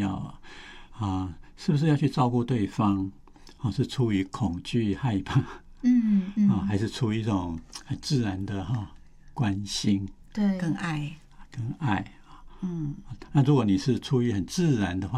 要是不是要去照顾对方是出于恐惧害怕还是出于一种很自然的关心， 对， 跟爱那如果你是出于很自然的话